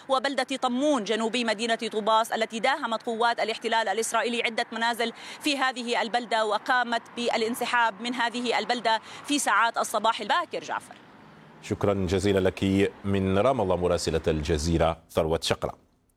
وبلدة طمون جنوبي مدينة طوباس التي داهمت قوات الاحتلال الإسرائيلي عدة منازل في هذه البلدة وقامت بالانسحاب من هذه البلدة في ساعات الصباح الباكر. جعفر، شكرا جزيلا لك من رام الله مراسلة الجزيرة ثروت شقرة.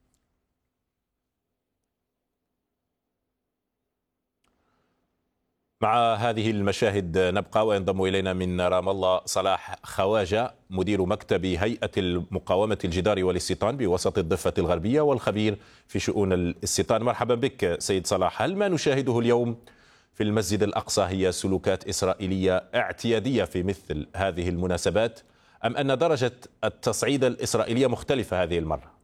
مع هذه المشاهد نبقى، وينضم إلينا من رام الله صلاح خواجة مدير مكتب هيئة المقاومة الجدار والاستيطان بوسط الضفة الغربية والخبير في شؤون الاستيطان. مرحبا بك سيد صلاح. هل ما نشاهده اليوم في المسجد الأقصى هي سلوكات إسرائيلية اعتيادية في مثل هذه المناسبات، أم أن درجة التصعيد الإسرائيلية مختلفة هذه المرة؟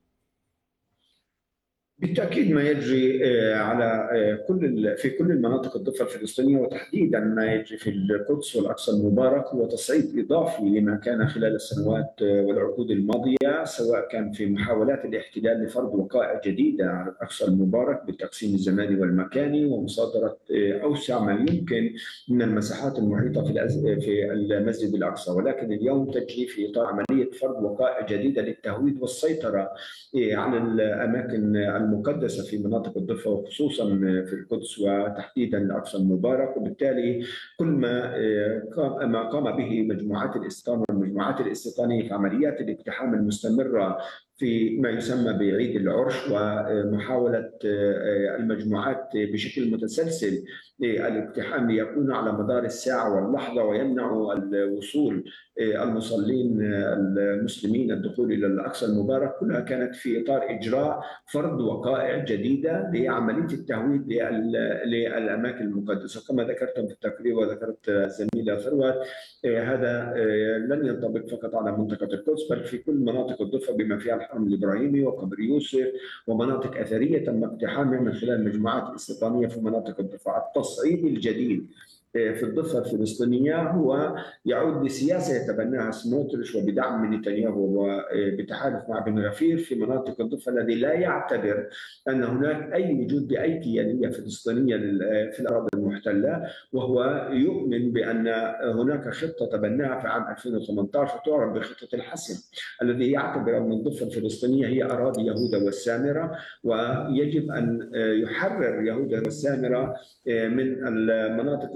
بالتأكيد ما يجري على في كل المناطق الضفة الفلسطينية، وتحديدا ما يجري في القدس والأقصى المبارك هو تصعيد إضافي لما كان خلال السنوات والعقود الماضية، سواء كان في محاولات الاحتلال لفرض وقائع جديدة على الأقصى المبارك بالتقسيم الزماني والمكاني ومصادرة أوسع ما يمكن من المساحات المحيطة في المسجد الأقصى، ولكن اليوم تجري في إطار عملية فرض وقائع جديدة للتهويد والسيطرة على الأماكن المقدسة في مناطق الضفة وخصوصا في القدس وتحديدا الأقصى المبارك. وبالتالي كل ما قام به مجموعات الاستيطان والمجموعات الاستيطانية في عمليات الاقتحام المستمرة في ما يسمى بعيد العرش، ومحاولة المجموعات بشكل متسلسل الاقتحام ليكون على مدار الساعة واللحظة ويمنعوا الوصول المصلين المسلمين الدخول إلى الأقصى المبارك، كلها كانت في إطار إجراء فرض وقائع جديدة لعملية التهويد للأماكن المقدسة. كما ذكرتم في التقرير وذكرت الزميلة ثروت، هذا لن ينطبق فقط على منطقة القدس بل في كل مناطق الضفة بما فيها الحرم الإبراهيمي وقبر يوسف ومناطق أثرية تم اقتحامها من خلال المجموعات الاستيطانية في مناطق الضفة. التصعيد الجديد في الضفة الفلسطينية هو يعود لسياسة يتبناها سموتريتش وبدعم من نتنياهو وبتحالف مع بن غفير في مناطق الضفة، الذي لا يعتبر أن هناك أي وجود لأي كيانية فلسطينية في الأراضي المحتلة، وهو يؤمن بأن هناك خطة تبناها في عام 2018 تعرف بخطة الحسم، الذي يعتبر أن الضفة الفلسطينية هي أراضي يهوذا والسامرة، ويجب أن يحرر يهوذا والسامرة من المناطق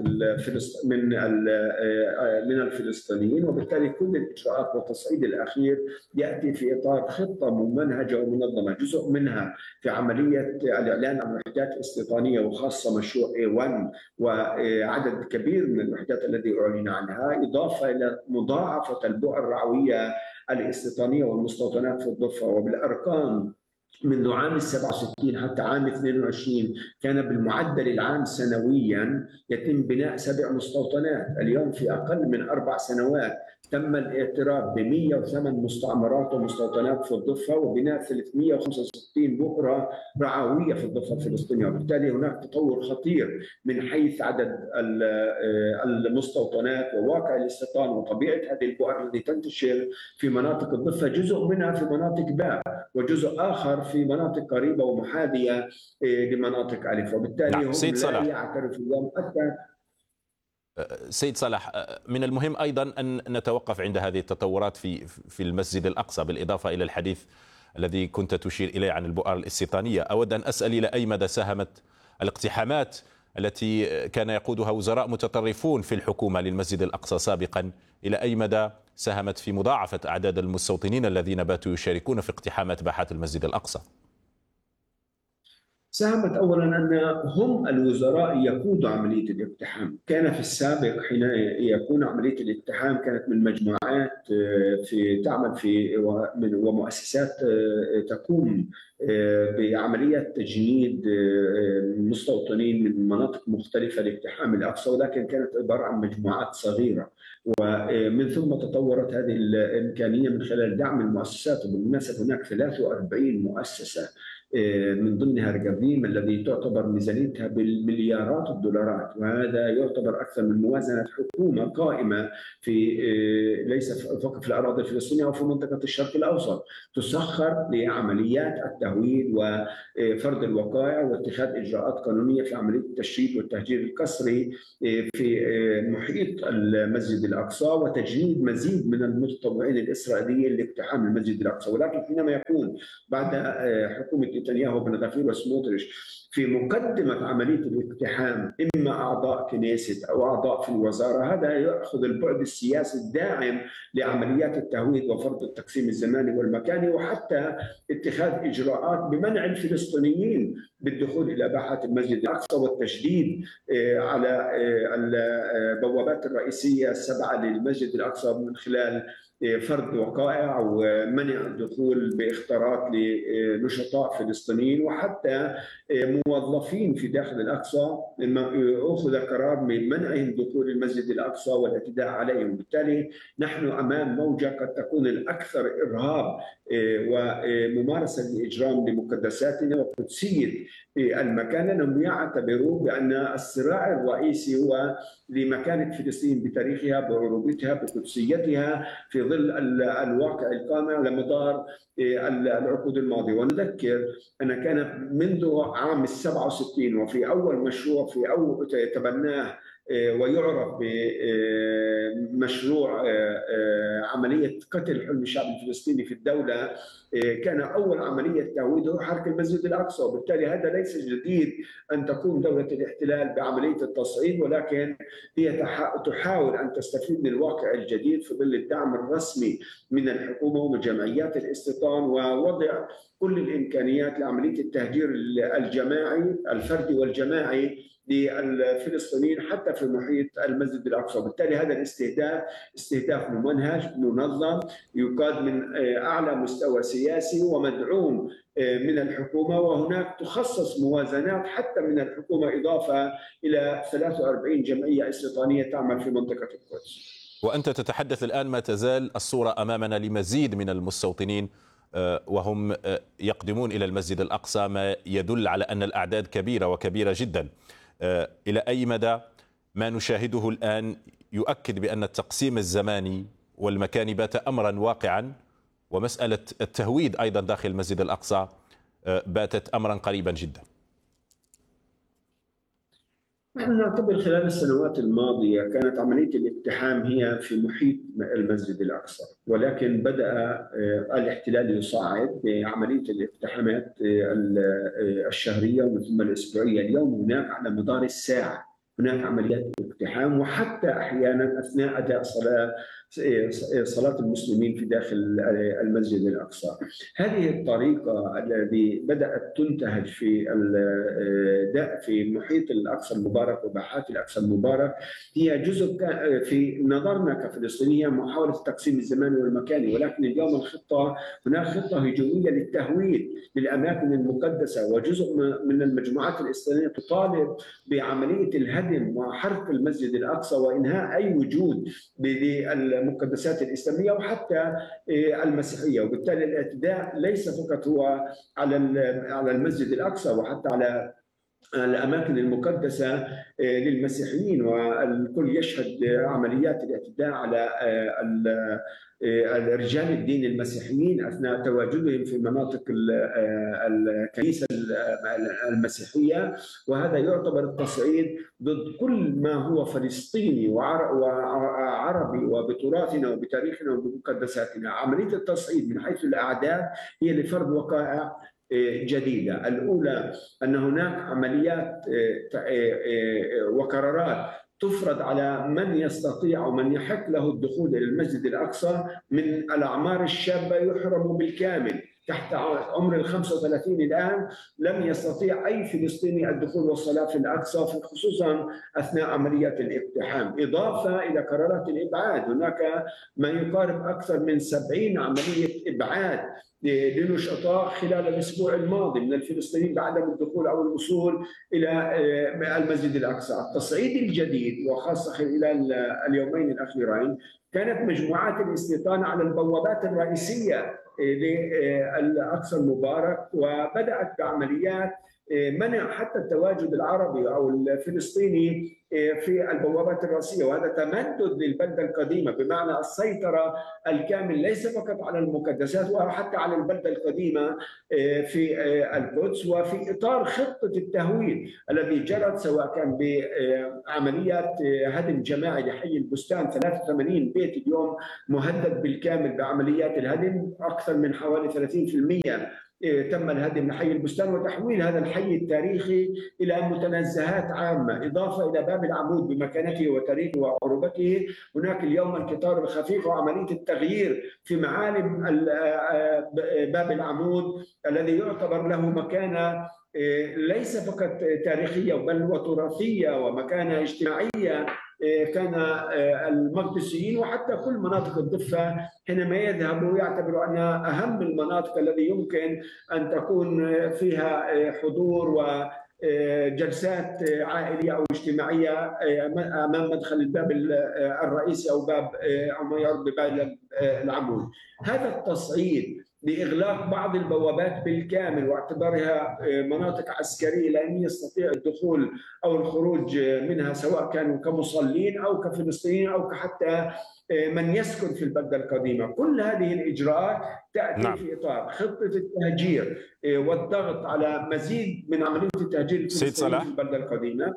من الفلسطينيين. وبالتالي كل الإجراءات والتصعيد الأخير يأتي في إطار خطة ممنهجة ومنظمة، جزء منها في عملية الإعلان عن وحدات استيطانية وخاصة مشروع A1 وعدد كبير من الوحدات التي أعلن عنها، إضافة إلى مضاعفة البؤر الرعوية الاستيطانية والمستوطنات في الضفة. وبالأرقام منذ عام 67 حتى عام 22 كان بالمعدل العام سنويا يتم بناء 7 مستوطنات. اليوم في أقل من 4 سنوات تم الاعتراف ب 108 مستعمرات ومستوطنات في الضفة وبناء 365 بؤرة رعوية في الضفة الفلسطينية. وبالتالي هناك تطور خطير من حيث عدد المستوطنات وواقع الاستيطان وطبيعة هذه البؤر التي تنتشر في مناطق الضفة، جزء منها في مناطق باء وجزء آخر في مناطق قريبة ومحاذية لمناطق ألف. وبالتالي هم لا يعترفوا اليوم حتى. سيد صلاح، من المهم أيضا أن نتوقف عند هذه التطورات في المسجد الأقصى، بالإضافة إلى الحديث الذي كنت تشير إليه عن البؤر الاستيطانية. أود أن أسأل إلى أي مدى ساهمت الاقتحامات التي كان يقودها وزراء متطرفون في الحكومة للمسجد الأقصى سابقا، إلى أي مدى ساهمت في مضاعفة أعداد المستوطنين الذين باتوا يشاركون في اقتحامات باحات المسجد الأقصى؟ ساهمت أولا أن هم الوزراء يقودوا عملية الاقتحام. كان في السابق حين يكون عملية الاقتحام كانت من مجموعات تعمل في ومؤسسات تقوم بعملية تجنيد مستوطنين من مناطق مختلفة لاقتحام الأقصى، ولكن كانت عبارة عن مجموعات صغيرة، ومن ثم تطورت هذه الإمكانية من خلال دعم المؤسسات. وبالمناسبة هناك 43 مؤسسة من ضمنها رقابيم الذي تعتبر ميزانيتها بالمليارات الدولارات، وهذا يعتبر أكثر من موازنة حكومة قائمة في ليس فقط في الأراضي الفلسطينية أو في منطقة الشرق الأوسط، تسخر لعمليات التهويد وفرض الوقائع واتخاذ إجراءات قانونية في عملية التشريد والتهجير القسري في محيط المسجد الأقصى، وتجنيد مزيد من المتطوعين الإسرائيليين لاقتحام المسجد الأقصى. ولكن حينما يكون بعد حكومة نتنياهو بن غفير وسموتريش في مقدمة عملية الاقتحام إما أعضاء كنيست أو أعضاء في الوزارة، هذا يأخذ البعد السياسي الداعم لعمليات التهويد وفرض التقسيم الزماني والمكاني، وحتى اتخاذ إجراءات بمنع الفلسطينيين بالدخول إلى باحات المسجد الأقصى والتشديد على البوابات الرئيسية السبعة للمسجد الأقصى من خلال فرض وقائع ومنع الدخول باختراق لنشطاء فلسطينيين وحتى موظفين في داخل الأقصى. أخذ قرار من منعهم دخول المسجد الأقصى والاعتداء عليهم. بالتالي نحن أمام موجة قد تكون الأكثر إرهاب وممارسة الإجرام لمقدساتنا وقدسية المكان. لم يعتبروا بأن الصراع الرئيسي هو لمكانة فلسطين بتاريخها بعروبتها بقدسيتها في ظل الواقع القائم على مدار العقود الماضية. ونذكر أن كان منذ عام 67 وفي أول مشروع تبناه ويعرف بمشروع عملية قتل حلم الشعب الفلسطيني في الدولة، كان أول عملية تهويد هو حرق المسجد الأقصى. وبالتالي هذا ليس جديد أن تقوم دولة الاحتلال بعملية التصعيد، ولكن هي تحاول أن تستفيد من الواقع الجديد في ظل الدعم الرسمي من الحكومة ومن جمعيات الاستيطان ووضع كل الإمكانيات لعملية التهجير الجماعي الفردي والجماعي للفلسطينيين حتى في محيط المسجد الأقصى. بالتالي هذا استهداف ممنهج منظم يقاد من أعلى مستوى سياسي ومدعوم من الحكومة، وهناك تخصص موازنات حتى من الحكومة إضافة إلى 43 جمعية استيطانية تعمل في منطقة القدس. وأنت تتحدث الآن ما تزال الصورة أمامنا لمزيد من المستوطنين وهم يقدمون إلى المسجد الأقصى، ما يدل على أن الأعداد كبيرة وكبيرة جدا. إلى أي مدى ما نشاهده الآن يؤكد بأن التقسيم الزماني والمكاني بات أمرا واقعا، ومسألة التهويد أيضا داخل المسجد الأقصى باتت أمرا قريبا جدا؟ نحن نعتبر خلال السنوات الماضية كانت عملية الاقتحام هي في محيط المسجد الأقصى، ولكن بدأ الاحتلال يصعد بعملية الاقتحامات الشهرية ومن ثم الأسبوعية. اليوم هناك على مدار الساعة هناك عمليات اقتحام، وحتى أحيانا أثناء أداء صلاة المسلمين في داخل المسجد الأقصى. هذه الطريقة التي بدأت تنتهج في محيط الأقصى المبارك وباحات الأقصى المبارك هي جزء في نظرنا كفلسطينيين محاولة التقسيم الزماني والمكاني، ولكن اليوم هناك خطة هجومية للتهويد للأماكن المقدسة، وجزء من المجموعات الإسلامية تطالب بعملية الهدم وحرق المسجد الأقصى وإنهاء أي وجود المقدسات الإسلامية وحتى المسيحية. وبالتالي الاعتداء ليس فقط هو على المسجد الأقصى وحتى على الأماكن المقدسة للمسيحيين، والكل يشهد عمليات الاعتداء على رجال الدين المسيحيين أثناء تواجدهم في مناطق الكنيسة المسيحية. وهذا يعتبر التصعيد ضد كل ما هو فلسطيني وعربي وبتراثنا وبتاريخنا وبمقدساتنا. عملية التصعيد من حيث الأعداد هي لفرض وقائع جديدة. الأولى أن هناك عمليات وقرارات تفرض على من يستطيع ومن يحق له الدخول إلى المسجد الأقصى من الأعمار الشابة يحرم بالكامل. تحت عمر 35 الآن لم يستطيع أي فلسطيني الدخول والصلاة في الأقصى، خصوصا أثناء عمليات الاقتحام. إضافة إلى قرارات الإبعاد، هناك ما يقارب أكثر من 70 عملية إبعاد لنشطاء خلال الأسبوع الماضي من الفلسطينيين بعدم الدخول أو الوصول إلى المسجد الأقصى. التصعيد الجديد وخاصة خلال اليومين الأخيرين كانت مجموعات الاستيطان على البوابات الرئيسية للأقصى المبارك، وبدأت بعمليات منع حتى التواجد العربي أو الفلسطيني في البوابات الرئيسية، وهذا تمدد للبلدة القديمة، بمعنى السيطرة الكامل ليس فقط على المقدسات وحتى على البلدة القديمة في القدس. وفي إطار خطة التهويد الذي جرت سواء كان بعمليات هدم جماعي لحي البستان، 83 بيت اليوم مهدد بالكامل بعمليات الهدم، أكثر من حوالي 30% تم الهدم لحي البستان، وتحويل هذا الحي التاريخي إلى متنزهات عامة، إضافة إلى باب العمود بمكانته وتاريخه وعروبته. هناك اليوم القطار الخفيف وعملية التغيير في معالم باب العمود الذي يعتبر له مكانة ليس فقط تاريخية بل وتراثية ومكانة اجتماعية. كان المقدسيين وحتى كل مناطق الضفة حينما يذهبوا يعتبروا أنها أهم المناطق التي يمكن أن تكون فيها حضور وجلسات عائلية أو اجتماعية أمام مدخل الباب الرئيسي أو باب أو ما يعرف بباب العمود. هذا التصعيد لإغلاق بعض البوابات بالكامل واعتبارها مناطق عسكرية لن يستطيع الدخول أو الخروج منها، سواء كانوا كمصلين أو كفلسطينيين أو حتى من يسكن في البلدة القديمة. كل هذه الإجراءات تأتي في إطار خطة التهجير والضغط على مزيد من عملية التهجير الفلسطيني في البلدة القديمة.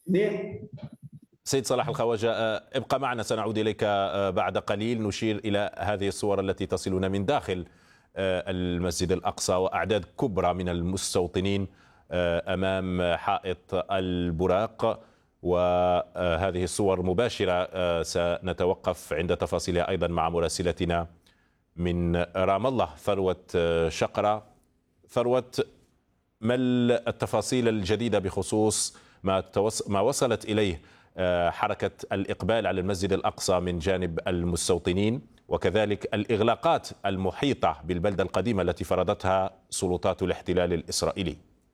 سيد صلاح الخواجة، ابقى معنا، سنعود إليك بعد قليل. نشير إلى هذه الصور التي تصلنا من داخل المسجد الأقصى، وأعداد كبرى من المستوطنين أمام حائط البراق، وهذه الصور مباشرة سنتوقف عند تفاصيلها أيضا مع مراسلتنا من رام الله ثروة شقرة. ثروة، ما التفاصيل الجديدة بخصوص ما وصلت إليه حركة الإقبال على المسجد الأقصى من جانب المستوطنين، وكذلك الإغلاقات المحيطة بالبلدة القديمة التي فرضتها سلطات الاحتلال الإسرائيلي؟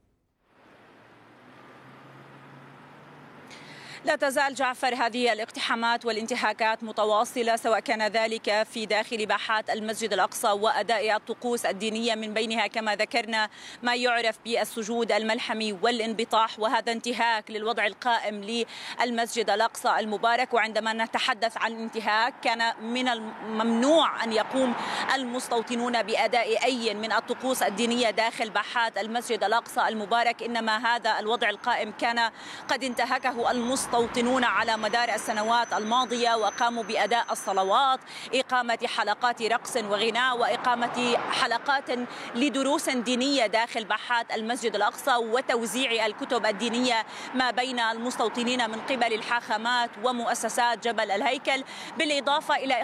لا تزال جعفر هذه الاقتحامات والانتهاكات متواصلة، سواء كان ذلك في داخل باحات المسجد الأقصى وأداء الطقوس الدينية، من بينها كما ذكرنا ما يعرف بالسجود الملحمي والانبطاح، وهذا انتهاك للوضع القائم للمسجد الأقصى المبارك. وعندما نتحدث عن انتهاك، كان من الممنوع أن يقوم المستوطنون بأداء أي من الطقوس الدينية داخل باحات المسجد الأقصى المبارك، إنما هذا الوضع القائم كان قد انتهكه المستوطنون على مدار السنوات الماضية، وقاموا بأداء الصلوات، إقامة حلقات رقص وغناء، وإقامة حلقات لدروس دينية داخل باحات المسجد الأقصى، وتوزيع الكتب الدينية ما بين المستوطنين من قبل الحاخامات ومؤسسات جبل الهيكل، بالإضافة إلى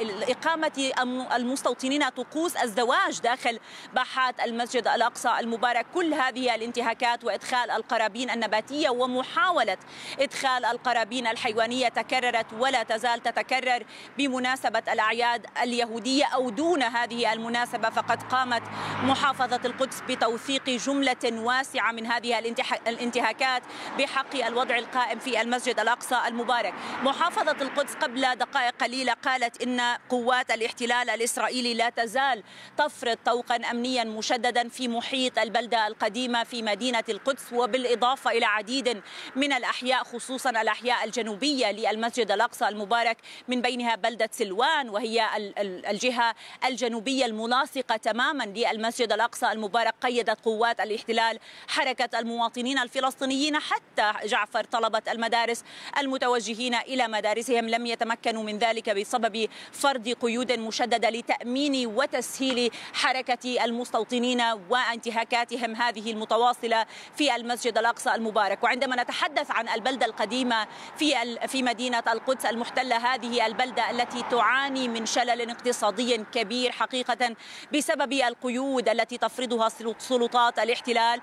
إقامة المستوطنين طقوس الزواج داخل باحات المسجد الأقصى المبارك. كل هذه الانتهاكات وإدخال القرابين النباتية ومحاولة إدخال القرابين الحيوانية تكررت ولا تزال تتكرر بمناسبة الأعياد اليهودية أو دون هذه المناسبة. فقد قامت محافظة القدس بتوثيق جملة واسعة من هذه الانتهاكات بحق الوضع القائم في المسجد الأقصى المبارك. محافظة القدس قبل دقائق قليلة قالت إن قوات الاحتلال الإسرائيلي لا تزال تفرض طوقا أمنيا مشددا في محيط البلدة القديمة في مدينة القدس، وبالإضافة إلى عديد من الأحياء خصوصا الأحياء الجنوبية للمسجد الأقصى المبارك، من بينها بلدة سلوان وهي الجهة الجنوبية الملاصقة تماما للمسجد الأقصى المبارك. قيدت قوات الاحتلال حركة المواطنين الفلسطينيين، حتى جعفر طلبة المدارس المتوجهين إلى مدارسهم لم يتمكنوا من ذلك بسبب فرض قيود مشددة لتأمين وتسهيل حركة المستوطنين وانتهاكاتهم هذه المتواصلة في المسجد الأقصى المبارك. وعندما نتحدث عن البلدة القديمة في مدينة القدس المحتلة، هذه البلدة التي تعاني من شلل اقتصادي كبير حقيقة بسبب القيود التي تفرضها سلطات الاحتلال،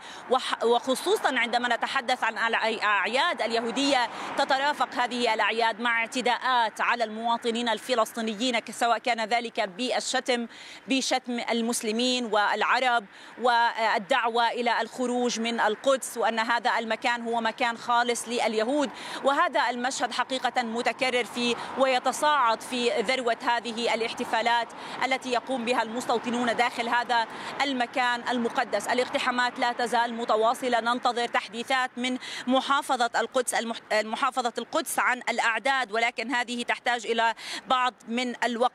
وخصوصا عندما نتحدث عن الأعياد اليهودية تترافق هذه الأعياد مع اعتداءات على المواطنين الفلسطينيين، سواء كان ذلك بشتم المسلمين والعرب والدعوة إلى الخروج من القدس، وأن هذا المكان هو مكان خالص لليهود. وهذا المشهد حقيقة متكرر في ويتصاعد في ذروة هذه الاحتفالات التي يقوم بها المستوطنون داخل هذا المكان المقدس. الاقتحامات لا تزال متواصلة، ننتظر تحديثات من محافظة القدس عن الأعداد، ولكن هذه تحتاج إلى بعض من الوقت.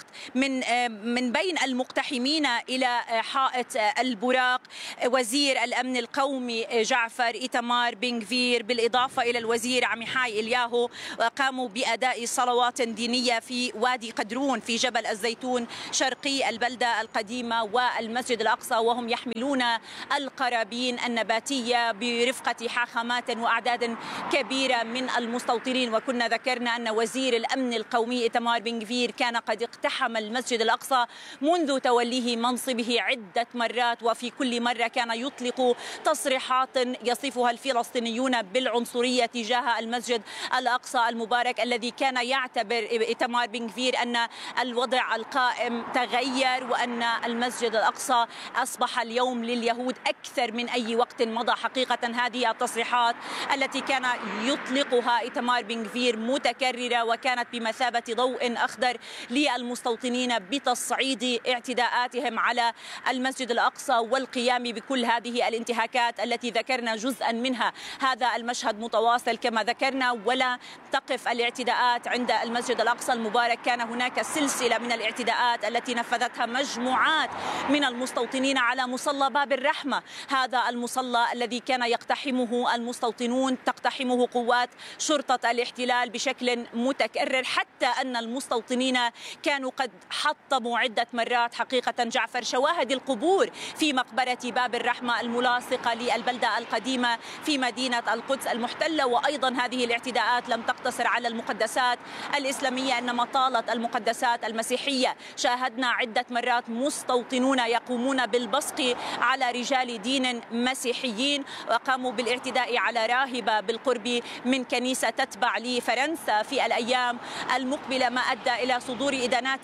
من بين المقتحمين إلى حائط البراق وزير الأمن القومي جعفر إيتمار بن غفير، بالإضافة إلى الوزير عميحاي إلياهو، قاموا بأداء صلوات دينية في وادي قدرون في جبل الزيتون شرقي البلدة القديمة والمسجد الأقصى، وهم يحملون القرابين النباتية برفقة حاخامات وأعداد كبيرة من المستوطنين. وكنا ذكرنا أن وزير الأمن القومي إيتمار بن غفير كان قد اقتحم المسجد الأقصى منذ توليه منصبه عدة مرات، وفي كل مرة كان يطلق تصريحات يصفها الفلسطينيون بالعنصرية تجاه المسجد الأقصى المبارك، الذي كان يعتبر إيتمار بن غفير أن الوضع القائم تغير وأن المسجد الأقصى أصبح اليوم لليهود أكثر من أي وقت مضى. حقيقة هذه التصريحات التي كان يطلقها إيتمار بن غفير متكررة، وكانت بمثابة ضوء أخضر للمستوطنين بتصعيد اعتداءاتهم على المسجد الأقصى والقيام بكل هذه الانتهاكات التي ذكرنا جزءا منها. هذا المشهد متواصل كما ذكرنا، ولا تقف الاعتداءات عند المسجد الأقصى المبارك. كان هناك سلسلة من الاعتداءات التي نفذتها مجموعات من المستوطنين على مصلى باب الرحمة، هذا المصلى الذي كان يقتحمه المستوطنون، تقتحمه قوات شرطة الاحتلال بشكل متكرر، حتى أن المستوطنين كانوا قد حطموا عدة مرات حقيقة جعفر شواهد القبور في مقبرة باب الرحمة الملاصقة للبلدة القديمة في مدينة القدس المحتلة. وأيضا هذه الاعتداءات لم تقتصر على المقدسات الإسلامية، إنما طالت المقدسات المسيحية. شاهدنا عدة مرات مستوطنون يقومون بالبصق على رجال دين مسيحيين، وقاموا بالاعتداء على راهبة بالقرب من كنيسة تتبع لفرنسا في الأيام المقبلة، ما أدى إلى صدور إدانات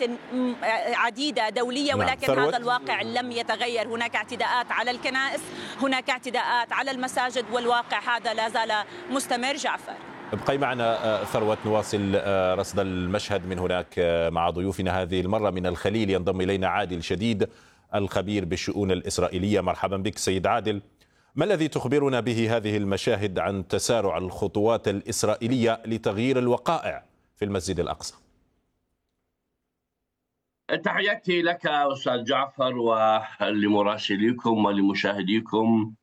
عديدة دولية. ولكن هذا الواقع لم يتغير. هناك اعتداءات على الكنائس، هناك اعتداءات على المساجد، والواقع هذا لا زال مستمر. جعفر، ابقي معنا ثروت، نواصل رصد المشهد من هناك مع ضيوفنا هذه المرة من الخليل. ينضم إلينا عادل شديد الخبير بالشؤون الإسرائيلية. مرحبا بك سيد عادل. ما الذي تخبرنا به هذه المشاهد عن تسارع الخطوات الإسرائيلية لتغيير الوقائع في المسجد الأقصى؟ تحياتي لك أستاذ جعفر ولمراسليكم ولمشاهديكم.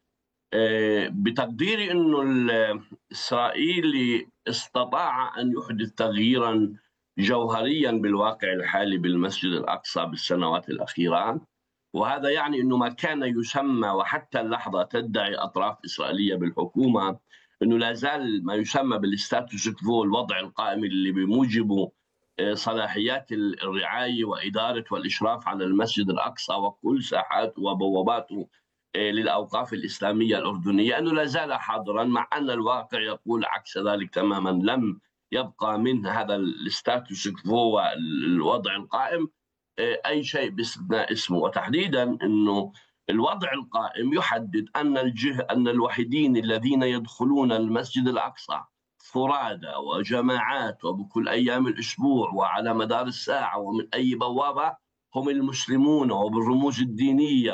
بتقديري أنه الإسرائيلي استطاع أن يحدث تغييرا جوهريا بالواقع الحالي بالمسجد الأقصى بالسنوات الأخيرة، وهذا يعني أنه ما كان يسمى، وحتى اللحظة تدعي أطراف إسرائيلية بالحكومة أنه لا زال ما يسمى بالستاتوس كفو، الوضع القائم اللي بموجبه صلاحيات الرعاية وإدارة والإشراف على المسجد الأقصى وكل ساحاته وبواباته للأوقاف الإسلامية الأردنية، أنه لا زال حاضرا، مع أن الواقع يقول عكس ذلك تماما. لم يبقى من هذا الستاتوس كفو والوضع القائم أي شيء باستثناء اسمه، وتحديدا أنه الوضع القائم يحدد أن الوحيدين الذين يدخلون المسجد الأقصى فرادى وجماعات وبكل أيام الأسبوع وعلى مدار الساعة ومن أي بوابة هم المسلمون، وبالرموز الدينية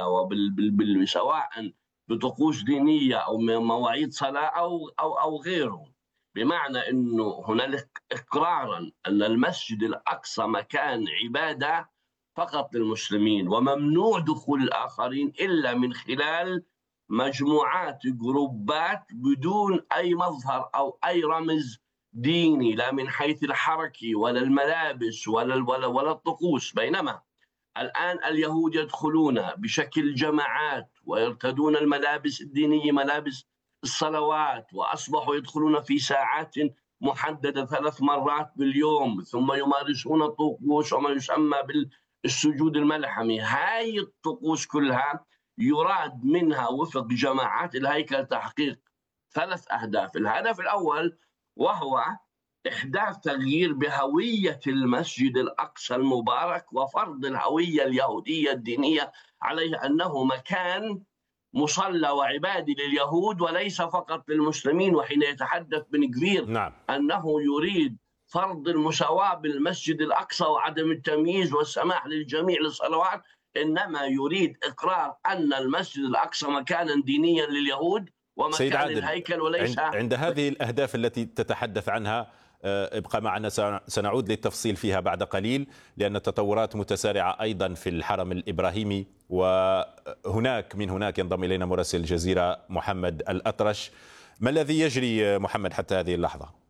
سواء بطقوس دينية أو مواعيد صلاة أو غيره. بمعنى أنه هنالك إقرارا أن المسجد الأقصى مكان عبادة فقط للمسلمين، وممنوع دخول الآخرين إلا من خلال مجموعات جروبات بدون أي مظهر أو أي رمز ديني، لا من حيث الحركة ولا الملابس ولا الطقوس. بينما الآن اليهود يدخلون بشكل جماعات ويرتدون الملابس الدينية، ملابس الصلوات، وأصبحوا يدخلون في ساعات محددة 3 مرات باليوم، ثم يمارسون الطقوس وما يسمى بالسجود الملحمي. هاي الطقوس كلها يراد منها وفق جماعات الهيكل تحقيق 3 أهداف. الهدف الأول وهو إحداث تغيير بهوية المسجد الأقصى المبارك وفرض الهوية اليهودية الدينية عليه، أنه مكان مصلى وعبادي لليهود وليس فقط للمسلمين. وحين يتحدث بن كفير أنه يريد فرض المساواة بالمسجد الأقصى وعدم التمييز والسماح للجميع للصلوات، إنما يريد إقرار أن المسجد الأقصى مكانا دينيا لليهود ومكان الهيكل وليس. عند هذه الأهداف التي تتحدث عنها ابقى معنا، سنعود للتفصيل فيها بعد قليل، لأن التطورات متسارعة أيضا في الحرم الإبراهيمي. وهناك من هناك ينضم إلينا مراسل الجزيرة محمد الأطرش. ما الذي يجري محمد حتى هذه اللحظة؟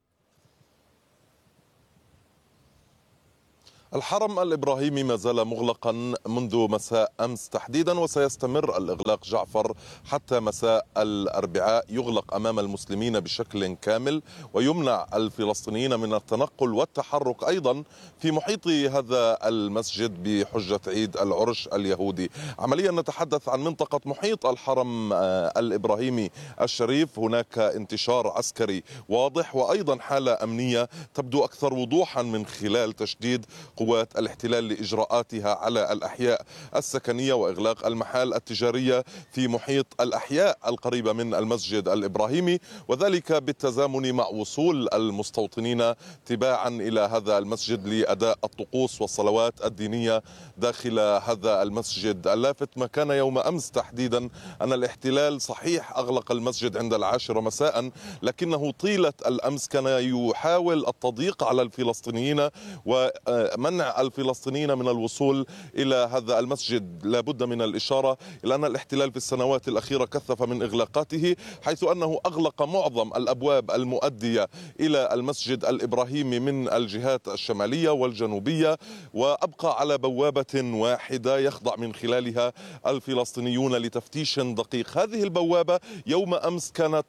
الحرم الإبراهيمي ما زال مغلقا منذ مساء أمس تحديدا، وسيستمر الإغلاق جعفر حتى مساء الأربعاء. يغلق أمام المسلمين بشكل كامل ويمنع الفلسطينيين من التنقل والتحرك أيضا في محيط هذا المسجد بحجة عيد العرش اليهودي. عمليا نتحدث عن منطقة محيط الحرم الإبراهيمي الشريف، هناك انتشار عسكري واضح وأيضا حالة أمنية تبدو أكثر وضوحا من خلال تشديد قوات الاحتلال لإجراءاتها على الأحياء السكنية وإغلاق المحال التجارية في محيط الأحياء القريبة من المسجد الإبراهيمي، وذلك بالتزامن مع وصول المستوطنين تباعا إلى هذا المسجد لأداء الطقوس والصلوات الدينية داخل هذا المسجد. اللافت ما كان يوم أمس تحديدا أن الاحتلال صحيح أغلق المسجد عند 10 مساء، لكنه طيلة الأمس كان يحاول التضييق على الفلسطينيين ومنع الفلسطينيين من الوصول إلى هذا المسجد. لا بد من الإشارة إلى أن الاحتلال في السنوات الأخيرة كثف من إغلاقاته، حيث أنه أغلق معظم الأبواب المؤدية إلى المسجد الإبراهيمي من الجهات الشمالية والجنوبية، وأبقى على بوابة واحدة يخضع من خلالها الفلسطينيون لتفتيش دقيق. هذه البوابة يوم أمس كانت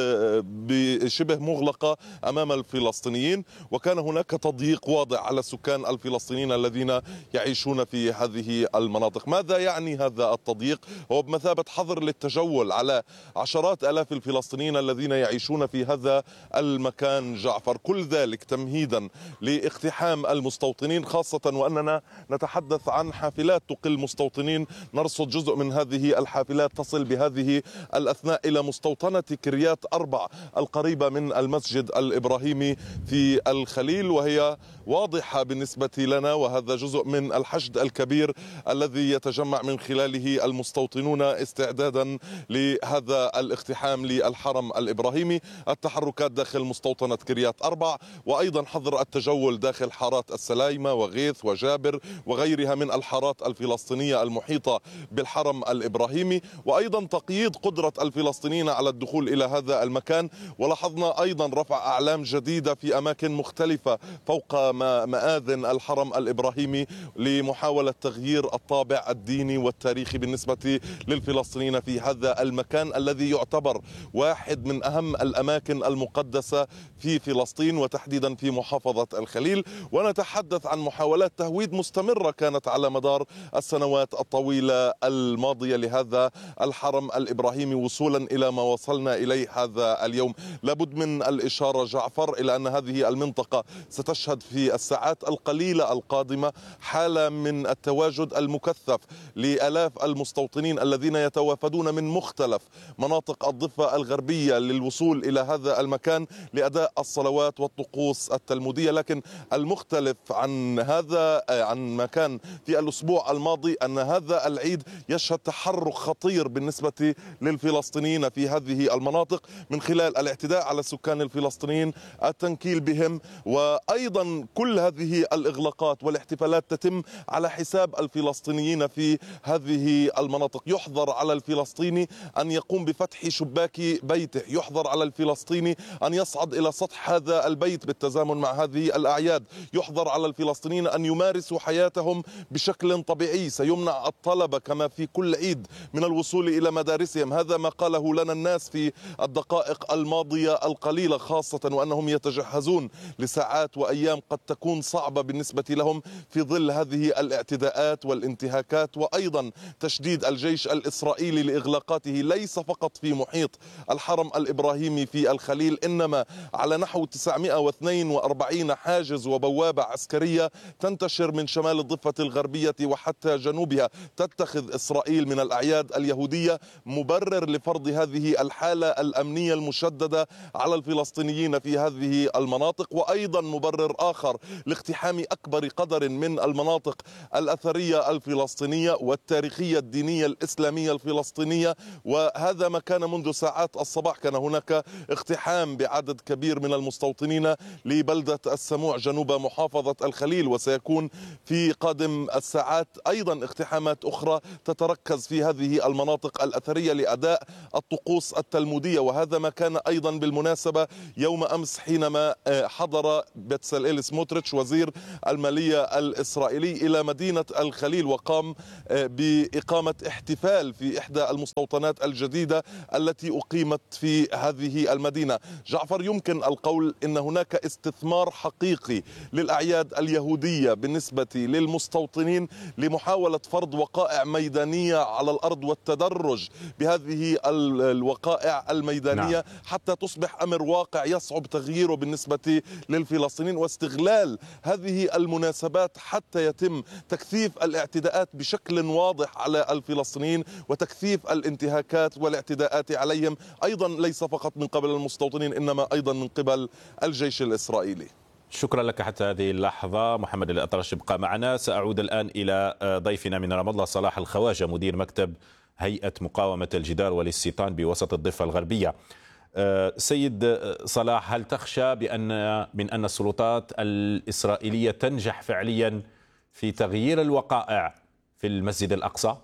بشبه مغلقة أمام الفلسطينيين، وكان هناك تضييق واضح على السكان الفلسطينيين الذين يعيشون في هذه المناطق. ماذا يعني هذا التضييق؟ هو بمثابة حظر للتجول على عشرات آلاف الفلسطينيين الذين يعيشون في هذا المكان جعفر، كل ذلك تمهيدا لاقتحام المستوطنين، خاصة وأننا نتحدث عن حافلات تقل مستوطنين. نرصد جزء من هذه الحافلات تصل بهذه الأثناء إلى مستوطنة كريات 4 القريبة من المسجد الإبراهيمي في الخليل، وهي واضحة بالنسبة لنا، وهذا جزء من الحشد الكبير الذي يتجمع من خلاله المستوطنون استعدادا لهذا الاقتحام للحرم الإبراهيمي. التحركات داخل مستوطنة كريات 4، وأيضا حظر التجول داخل حارات السلايمة وغيث وجابر وغيرها من الحارات الفلسطينية المحيطة بالحرم الإبراهيمي، وأيضا تقييد قدرة الفلسطينيين على الدخول إلى هذا المكان. ولاحظنا أيضا رفع أعلام جديدة في أماكن مختلفة فوق مآذن الحرم الإبراهيمي لمحاولة تغيير الطابع الديني والتاريخي بالنسبة للفلسطينيين في هذا المكان الذي يعتبر واحد من أهم الأماكن المقدسة في فلسطين وتحديدا في محافظة الخليل. ونتحدث عن محاولات تهويد مستمرة كانت على مدار السنوات الطويلة الماضية لهذا الحرم الإبراهيمي وصولا إلى ما وصلنا إليه هذا اليوم. لابد من الإشارة جعفر إلى أن هذه المنطقة ستشهد في الساعات القليلة القادمة حالة من التواجد المكثف لآلاف المستوطنين الذين يتوافدون من مختلف مناطق الضفة الغربية للوصول إلى هذا المكان لأداء الصلوات والطقوس التلمودية. لكن المختلف عن هذا عن ما كان في الأسبوع الماضي أن هذا العيد يشهد تحرك خطير بالنسبة للفلسطينيين في هذه المناطق من خلال الاعتداء على السكان الفلسطينيين، التنكيل بهم، وأيضا كل هذه الإغلاقات والاحتفالات تتم على حساب الفلسطينيين في هذه المناطق. يحظر على الفلسطيني أن يقوم بفتح شباك بيته، يحظر على الفلسطيني أن يصعد إلى سطح هذا البيت بالتزامن مع هذه الأعياد، يحظر على الفلسطينيين أن يمارسوا حياتهم بشكل طبيعي، سيمنع الطلبة كما في كل عيد من الوصول إلى مدارسهم. هذا ما قاله لنا الناس في الدقائق الماضية القليلة، خاصة وأنهم يتجهزون لساعات وأيام قد تكون صعبة بالنسبة لهم في ظل هذه الاعتداءات والانتهاكات، وأيضا تشديد الجيش الإسرائيلي لإغلاقاته ليس فقط في محيط الحرم الإبراهيمي في الخليل، إنما على نحو 942 حاجز وبوابة عسكرية تنتشر من شمال الضفة الغربية وحتى جنوبها. تتخذ إسرائيل من الأعياد اليهودية مبرر لفرض هذه الحالة الأمنية المشددة على الفلسطينيين في هذه المناطق، وأيضا مبرر آخر لاقتحام أكبر قدر من المناطق الأثرية الفلسطينية والتاريخية الدينية الإسلامية الفلسطينية. وهذا ما كان منذ ساعات الصباح، كان هناك اقتحام بعدد كبير من المستوطنين لبلدة السموع جنوب محافظة الخليل، وسيكون في قادم الساعات أيضا اقتحامات أخرى تتركز في هذه المناطق الأثرية لأداء الطقوس التلمودية. وهذا ما كان أيضا بالمناسبة يوم أمس حينما حضر بتساليل سموتريتش وزير المالية الإسرائيلي إلى مدينة الخليل، وقام بإقامة احتفال في إحدى المستوطنات الجديدة التي أقيمت في هذه المدينة. جعفر، يمكن القول إن هناك استثمار حقيقي للأعياد اليهودية بالنسبة للمستوطنين لمحاولة فرض وقائع ميدانية على الأرض والتدرج بهذه الوقائع الميدانية حتى تصبح أمر واقع يصعب تغييره بالنسبة للفلسطينيين، واستغلال هذه المناسبات حتى يتم تكثيف الاعتداءات بشكل واضح على الفلسطينيين وتكثيف الانتهاكات والاعتداءات عليهم، أيضا ليس فقط من قبل المستوطنين إنما أيضا من قبل الجيش الإسرائيلي. شكرا لك حتى هذه اللحظة محمد الأطرش، ابقى معنا. سأعود الآن إلى ضيفنا من رام الله، صلاح الخواجة، مدير مكتب هيئة مقاومة الجدار والاستيطان بوسط الضفة الغربية. سيد صلاح، هل تخشى من أن السلطات الإسرائيلية تنجح فعليا في تغيير الوقائع في المسجد الأقصى؟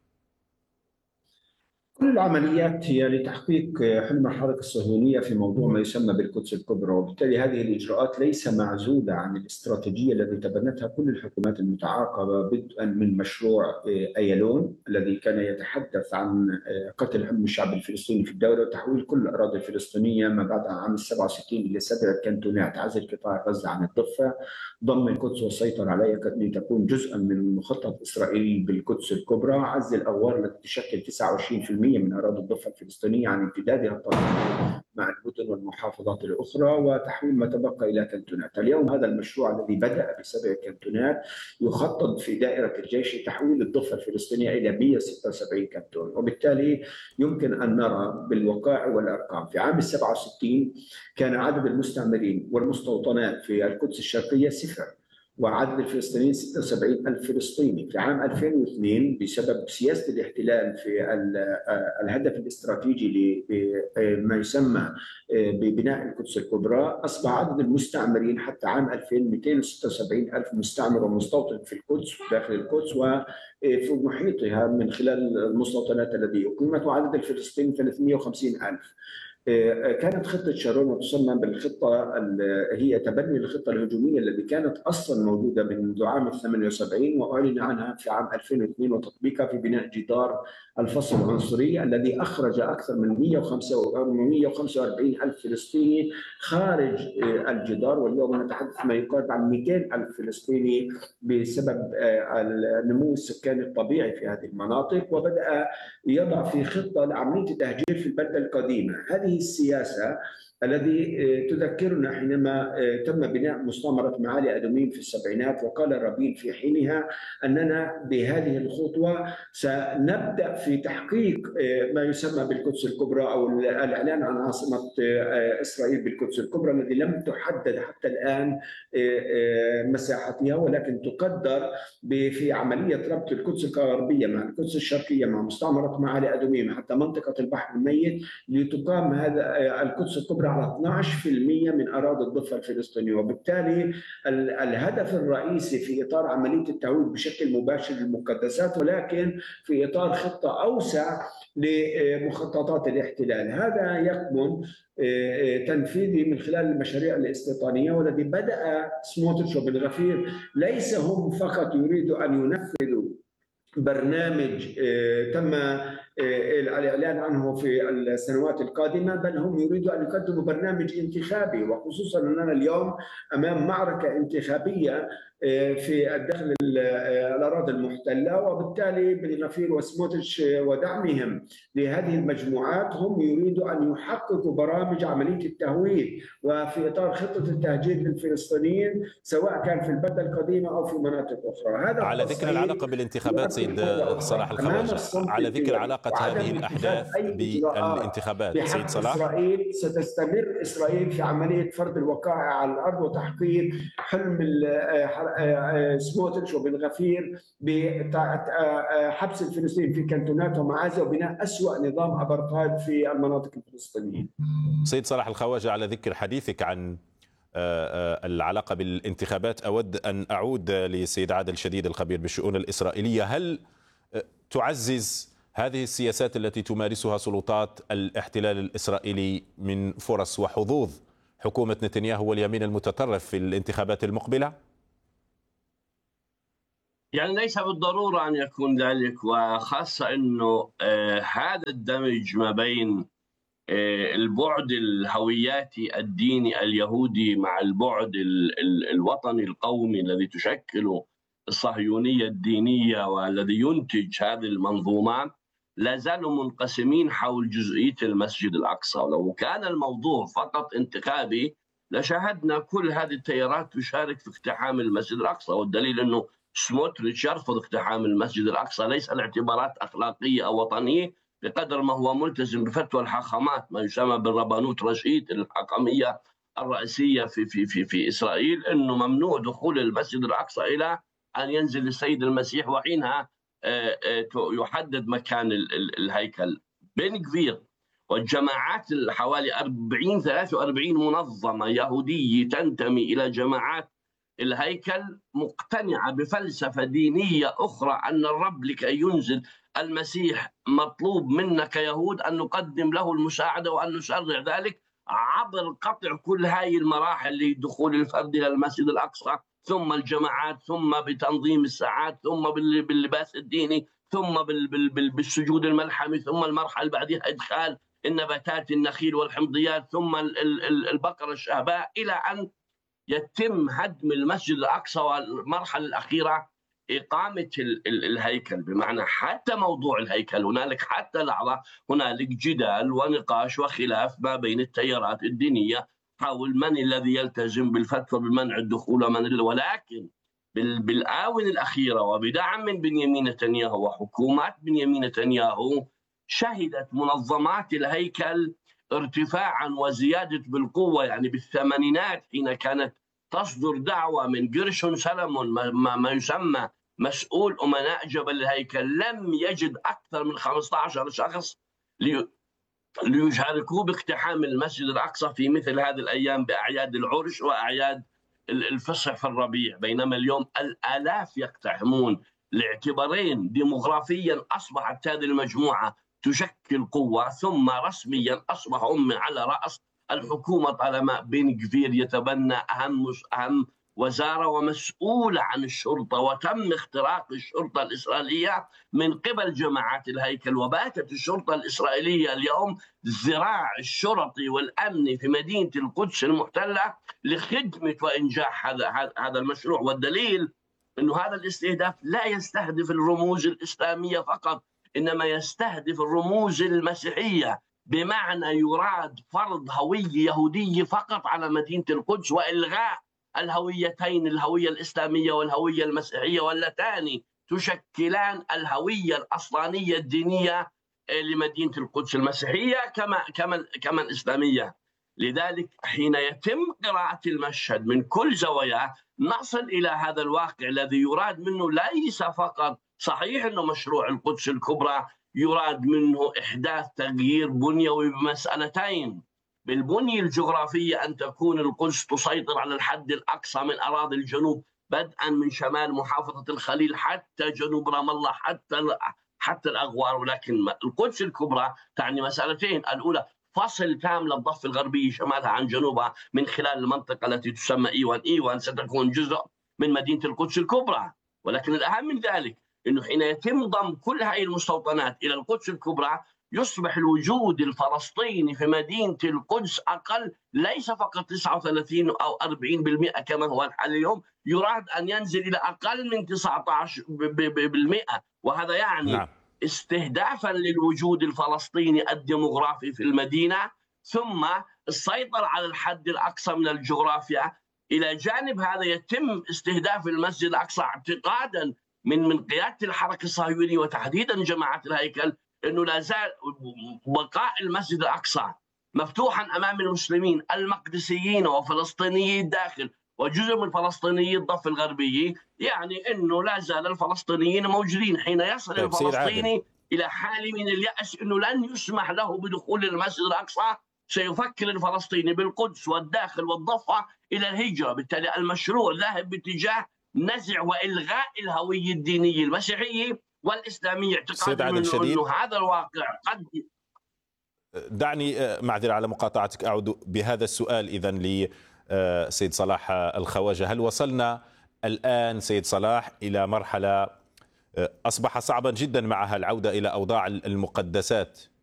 كل العمليات هي لتحقيق حلم الحركة الصهيونية في موضوع ما يسمى بالقدس الكبرى، وبالتالي هذه الإجراءات ليس معزولة عن الاستراتيجية التي تبنتها كل الحكومات المتعاقبة، بدءا من مشروع أيالون الذي كان يتحدث عن قتل حلم الشعب الفلسطيني في الدولة وتحويل كل الأراضي الفلسطينية ما بعد عام 67 إلى 7 كانتونات، عزل قطاع غزة عن الضفة، ضم القدس والسيطرة عليها لتكون جزءا من مخطط إسرائيلي بالقدس الكبرى، عزل الأغوار التي تشكل 29% من أراضي الضفة الفلسطينية عن امتدادها الطبيعي مع المدن والمحافظات الأخرى، وتحويل ما تبقى إلى كانتونات. اليوم هذا المشروع الذي بدأ ب7 كانتونات يخطط في دائرة الجيش لتحويل الضفة الفلسطينية إلى 176 كانتون، وبالتالي يمكن أن نرى بالوقائع والأرقام في عام 67 كان عدد المستعمرين والمستوطنات في القدس الشرقية 0، وعدد الفلسطينيين 76,000 فلسطيني. في عام 2002 بسبب سياسة الاحتلال في الهدف الاستراتيجي لما يسمى ببناء القدس الكبرى، أصبح عدد المستعمرين حتى عام 2000 276,000 مستعمر ومستوطن في القدس داخل القدس وفي محيطها من خلال المستوطنات التي أقيمت، وعدد الفلسطينيين 350,000. كانت خطة شارون وتسمى بالخطة هي تبني الخطة الهجومية التي كانت أصلا موجودة منذ عام 78 وأعلن عنها في عام 2002 وتطبيقها في بناء جدار الفصل العنصري الذي أخرج أكثر من 145 ألف فلسطيني خارج الجدار، واليوم نتحدث ما يقارب عن 200 ألف فلسطيني بسبب النمو السكاني الطبيعي في هذه المناطق، وبدأ يضع في خطة لعملية التهجير في البلدة القديمة. هذه السياسة الذي تذكرنا حينما تم بناء مستعمرة معالي أدوميم في السبعينات، وقال رابين في حينها أننا بهذه الخطوة سنبدأ في تحقيق ما يسمى بالقدس الكبرى أو الإعلان عن عاصمة إسرائيل بالقدس الكبرى الذي لم تحدد حتى الآن مساحتها، ولكن تقدر في عملية ربط القدس الغربية مع القدس الشرقية مع مستعمرة معالي أدوميم حتى منطقة البحر الميت، لتقام هذا القدس الكبرى على 12% من أراضي الضفة الفلسطينية. وبالتالي الهدف الرئيسي في إطار عملية التهويد بشكل مباشر للمقدسات، ولكن في إطار خطة أوسع لمخططات الاحتلال. هذا يكمن تنفيذي من خلال المشاريع الاستيطانية، والذي بدأ سموتريتش وبن غفير ليس هم فقط يريدوا أن ينفذوا برنامج تم الإعلان عنه في السنوات القادمة، بل هم يريدوا أن يقدموا برنامج انتخابي، وخصوصا أننا اليوم أمام معركة انتخابية في الداخل الأراضي المحتلة، وبالتالي بن غفير وسموتريتش ودعمهم لهذه المجموعات هم يريدوا أن يحققوا برامج عملية التهويد وفي إطار خطة التهجير للفلسطينيين سواء كان في البلدة القديمة أو في مناطق أخرى. هذا على ذكر العلاقة بالانتخابات سيد صلاح الخواجة، على ذكر علاقة هذه الأحداث بالانتخابات سيد صلاح، إسرائيل في عملية فرض الوقائع على الأرض وتحقيق حلم سموتريتش وبن غفير بحبس الفلسطينيين في كانتونات ومعازة وبناء أسوأ نظام أبرتايد في المناطق الفلسطينية. سيد صلاح الخواجة، على ذكر حديثك عن العلاقة بالانتخابات أود أن أعود لسيد عادل شديد الخبير بالشؤون الإسرائيلية. هل تعزز هذه السياسات التي تمارسها سلطات الاحتلال الإسرائيلي من فرص وحظوظ حكومة نتنياهو واليمين المتطرف في الانتخابات المقبلة؟ يعني ليس بالضرورة أن يكون ذلك، وخاصة أنه هذا الدمج ما بين البعد الهوياتي الديني اليهودي مع البعد الوطني القومي الذي تشكله الصهيونية الدينية والذي ينتج هذه المنظومات لا زالوا منقسمين حول جزئية المسجد الأقصى. ولو كان الموضوع فقط انتخابي لشاهدنا كل هذه التيارات تشارك في اقتحام المسجد الأقصى، والدليل أنه سموتريتش يرفض اقتحام المسجد الأقصى ليس لاعتبارات أخلاقية أو وطنية بقدر ما هو ملتزم بفتوى الحاخامات، ما يسمى بالربانوت رشيد الحاكمية الرئيسية في إسرائيل، أنه ممنوع دخول المسجد الأقصى إلى أن ينزل السيد المسيح، وحينها يحدد مكان الهيكل. بن غفير والجماعات حوالي 43 منظمة يهودية تنتمي إلى جماعات الهيكل مقتنعة بفلسفة دينية أخرى، أن الرب لكي ينزل المسيح مطلوب منا كيهود أن نقدم له المساعدة وأن نشرع ذلك عبر قطع كل هاي المراحل لدخول الفرد إلى المسجد الأقصى، ثم الجماعات، ثم بتنظيم الساعات، ثم باللباس الديني، ثم بالسجود الملحمي، ثم المرحلة اللي بعدها إدخال النباتات النخيل والحمضيات، ثم البقرة الشهباء، إلى أن يتم هدم المسجد الأقصى، والمرحلة الأخيرة إقامة الهيكل. بمعنى حتى موضوع الهيكل هنالك حتى لحظة هنالك جدال ونقاش وخلاف ما بين التيارات الدينية حول من الذي يلتزم بالفتوى بمنع الدخول ومن، ولكن بالآونة الأخيرة وبدعم من بنيامين نتنياهو وحكومات بنيامين نتنياهو شهدت منظمات الهيكل ارتفاعا وزيادة بالقوة. يعني بالثمانينات حين كانت تصدر دعوة من جيرشون سلمون ما يسمى مسؤول أمناء جبل الهيكل، لم يجد أكثر من 15 شخص ليشاركوا باقتحام المسجد الأقصى في مثل هذه الأيام بأعياد العرش وأعياد الفصح في الربيع، بينما اليوم الآلاف يقتحمون لاعتبارين. ديموغرافيا أصبحت هذه المجموعة تشكل قوة، ثم رسميا أصبح على رأس الحكومة طالما بن غفير يتبنى أهم وزارة ومسؤولة عن الشرطة، وتم اختراق الشرطة الإسرائيلية من قبل جماعات الهيكل، وباتت الشرطة الإسرائيلية اليوم ذراع الشرطي والأمني في مدينة القدس المحتلة لخدمة وإنجاح هذا المشروع. والدليل أنه هذا الاستهداف لا يستهدف الرموز الإسلامية فقط، إنما يستهدف الرموز المسيحية، بمعنى يراد فرض هوية يهودية فقط على مدينة القدس وإلغاء الهويتين، الهوية الإسلامية والهوية المسيحية، واللتان تشكلان الهوية الأصلانية الدينية لمدينة القدس المسيحية كما الإسلامية. لذلك حين يتم قراءة المشهد من كل زواياه نصل إلى هذا الواقع الذي يراد منه ليس فقط، صحيح أنه مشروع القدس الكبرى يراد منه إحداث تغيير بنيوي بمسألتين: بالبنية الجغرافية أن تكون القدس تسيطر على الحد الأقصى من أراضي الجنوب، بدءا من شمال محافظة الخليل حتى جنوب رام الله حتى الأغوار. ولكن القدس الكبرى تعني مسألتين: الأولى فصل تام للضفة الغربية شمالها عن جنوبها من خلال المنطقة التي تسمى إيوان ستكون جزء من مدينة القدس الكبرى. ولكن الأهم من ذلك أنه حين يتم ضم كل هذه المستوطنات إلى القدس الكبرى يصبح الوجود الفلسطيني في مدينة القدس أقل، ليس فقط 39 أو 40% كما هو الحال اليوم، يراد أن ينزل إلى أقل من 19%. وهذا يعني استهدافا للوجود الفلسطيني الديموغرافي في المدينة، ثم السيطرة على الحد الأقصى من الجغرافيا. إلى جانب هذا يتم استهداف المسجد الأقصى اعتقادا من قيادة الحركة الصهيونية وتحديدا جماعة الهيكل أنه لا زال بقاء المسجد الأقصى مفتوحا أمام المسلمين المقدسيين وفلسطينيي الداخل وجزء من فلسطينيي الضفة الغربية، يعني أنه لا زال الفلسطينيين موجودين. حين يصل الفلسطيني إلى حالة من اليأس أنه لن يسمح له بدخول المسجد الأقصى، سيفكر الفلسطيني بالقدس والداخل والضفة إلى الهجرة. بالتالي المشروع ذاهب باتجاه نزع وإلغاء الهوية الدينية المسيحية والإسلامية، اعتقادا أنه هذا الواقع قد. دعني معذرة على مقاطعتك أعود بهذا السؤال إذن لسيد صلاح الخواجة. هل وصلنا الآن سيد صلاح إلى مرحلة أصبح صعبا جدا معها العودة إلى أوضاع المقدسات